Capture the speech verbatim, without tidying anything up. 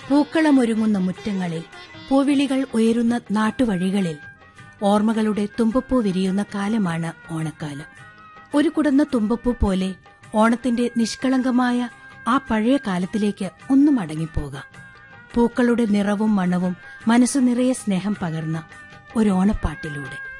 പൂക്കളമൊരുങ്ങുന്ന മുറ്റങ്ങളിൽ, പൂവിളികൾ ഉയരുന്ന നാട്ടുവഴികളിൽ ഓർമ്മകളുടെ തുമ്പപ്പൂ വിരിയുന്ന കാലമാണ് ഓണക്കാലം. ഒരു കുടന്ന തുമ്പപ്പൂ പോലെ ഓണത്തിന്റെ നിഷ്കളങ്കമായ ആ പഴയ കാലത്തിലേക്ക് ഒന്നും മടങ്ങിപ്പോകാം. പൂക്കളുടെ നിറവും മണവും മനസ്സു നിറയെ സ്നേഹം പകർന്ന ഒരു ഓണപ്പാട്ടിലൂടെ.